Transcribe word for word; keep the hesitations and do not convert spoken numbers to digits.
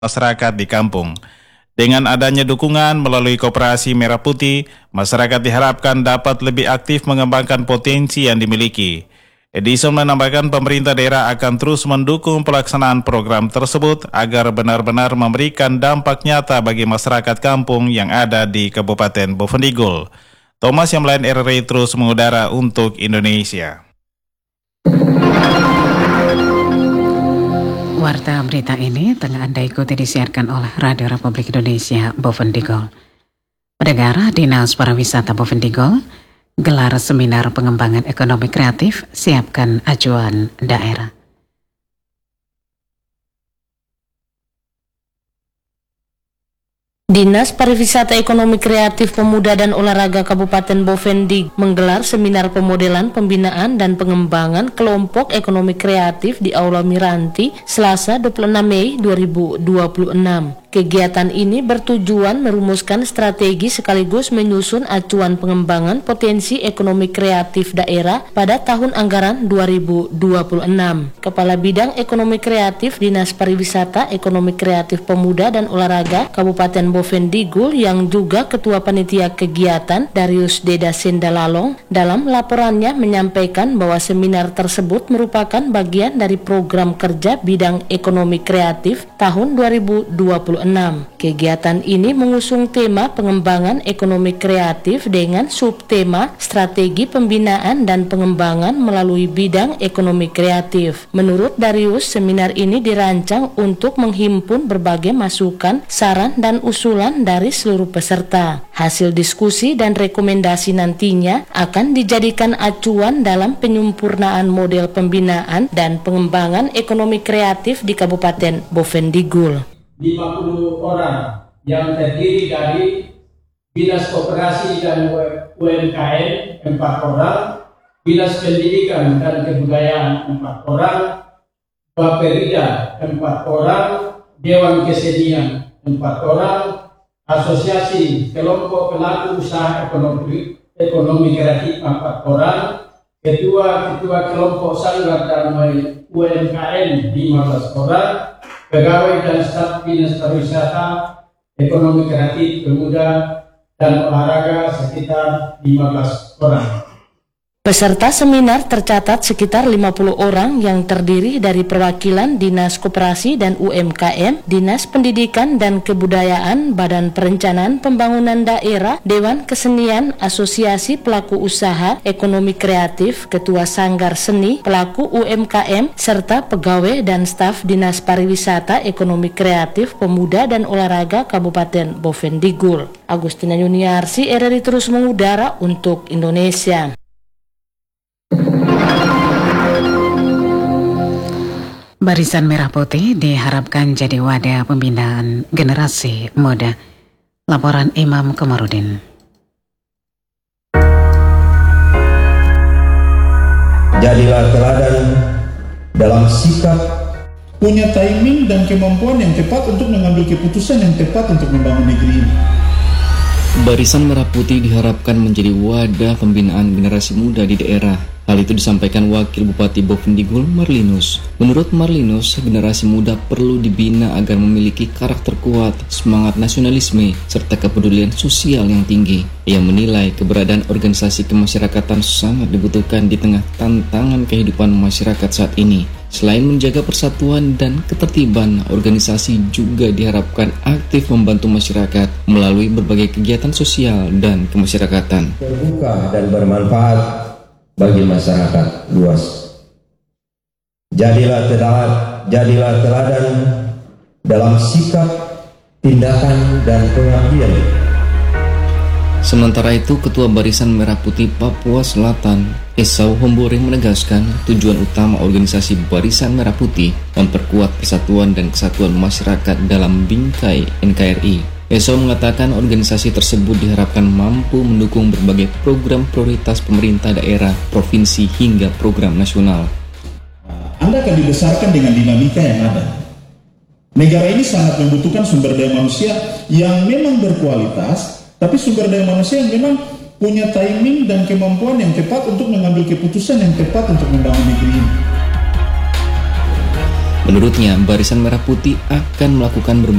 masyarakat di kampung. Dengan adanya dukungan melalui Koperasi Merah Putih, masyarakat diharapkan dapat lebih aktif mengembangkan potensi yang dimiliki. Edison menambahkan pemerintah daerah akan terus mendukung pelaksanaan program tersebut agar benar-benar memberikan dampak nyata bagi masyarakat kampung yang ada di Kabupaten Bovendigul. Thomas Yamlain R R I terus mengudara untuk Indonesia. Warta berita ini tengah Anda ikuti disiarkan oleh Radio Republik Indonesia Bovendigul. Pendengar, Dinas Pariwisata Bovendigul gelar seminar pengembangan ekonomi kreatif, siapkan ajuan daerah. Dinas Pariwisata Ekonomi Kreatif Pemuda dan Olahraga Kabupaten Bovendigul menggelar seminar pemodelan, pembinaan, dan pengembangan kelompok ekonomi kreatif di Aula Miranti, Selasa dua puluh enam Mei dua ribu dua puluh enam. Kegiatan ini bertujuan merumuskan strategi sekaligus menyusun acuan pengembangan potensi ekonomi kreatif daerah pada tahun anggaran dua ribu dua puluh enam. Kepala Bidang Ekonomi Kreatif Dinas Pariwisata Ekonomi Kreatif Pemuda dan Olahraga Kabupaten Bovendigul yang juga Ketua Panitia Kegiatan Darius Deda Sendalalong dalam laporannya menyampaikan bahwa seminar tersebut merupakan bagian dari program kerja bidang ekonomi kreatif tahun dua ribu dua puluh enam. Kegiatan ini mengusung tema pengembangan ekonomi kreatif dengan subtema strategi pembinaan dan pengembangan melalui bidang ekonomi kreatif. Menurut Darius, seminar ini dirancang untuk menghimpun berbagai masukan, saran, dan usulan dari seluruh peserta. Hasil diskusi dan rekomendasi nantinya akan dijadikan acuan dalam penyempurnaan model pembinaan dan pengembangan ekonomi kreatif di Kabupaten Bovendigul. lima puluh orang yang terdiri dari Dinas Koperasi dan U M K M empat orang, Dinas Pendidikan dan Kebudayaan empat orang, Baperida empat orang, Dewan Kesenian empat orang, Asosiasi Kelompok Pelaku Usaha Ekonomi, Ekonomi Kreatif empat orang, Ketua-Ketua Kelompok Sanggar dan U M K M lima belas orang, pegawai dan staf Dinas Pariwisata Ekonomi Kreatif Pemuda dan Olahraga sekitar lima belas orang. Peserta seminar tercatat sekitar lima puluh orang yang terdiri dari perwakilan Dinas Koperasi dan U M K M, Dinas Pendidikan dan Kebudayaan, Badan Perencanaan Pembangunan Daerah, Dewan Kesenian, Asosiasi Pelaku Usaha Ekonomi Kreatif, Ketua Sanggar Seni, Pelaku U M K M, serta pegawai dan staf Dinas Pariwisata Ekonomi Kreatif Pemuda dan Olahraga Kabupaten Bovendigul. Agustina Yuniarsi, R R I terus mengudara untuk Indonesia. Barisan Merah Putih diharapkan jadi wadah pembinaan generasi muda. Laporan Imam Komarudin. Jadilah teladan dalam sikap, punya timing dan kemampuan yang tepat untuk mengambil keputusan yang tepat untuk membangun negeri ini. Barisan Merah Putih diharapkan menjadi wadah pembinaan generasi muda di daerah. Hal itu disampaikan Wakil Bupati Bovendigul, Marlinus. Menurut Marlinus, generasi muda perlu dibina agar memiliki karakter kuat, semangat nasionalisme, serta kepedulian sosial yang tinggi. Ia menilai keberadaan organisasi kemasyarakatan sangat dibutuhkan di tengah tantangan kehidupan masyarakat saat ini. Selain menjaga persatuan dan ketertiban, organisasi juga diharapkan aktif membantu masyarakat melalui berbagai kegiatan sosial dan kemasyarakatan. Terbuka dan bermanfaat bagi masyarakat luas. Jadilah teladan, jadilah teladan dalam sikap, tindakan, dan pengabdian. Sementara itu, Ketua Barisan Merah Putih Papua Selatan, Esau Hombore menegaskan tujuan utama organisasi Barisan Merah Putih memperkuat persatuan dan kesatuan masyarakat dalam bingkai N K R I. Esau mengatakan organisasi tersebut diharapkan mampu mendukung berbagai program prioritas pemerintah daerah, provinsi, hingga program nasional. Anda akan dibesarkan dengan dinamika yang ada. Negara ini sangat membutuhkan sumber daya manusia yang memang berkualitas, tapi sumber daya manusia yang memang punya timing dan kemampuan yang tepat untuk mengambil keputusan yang tepat untuk membangun negeri ini. Menurutnya, Barisan Merah Putih akan melakukan berbagai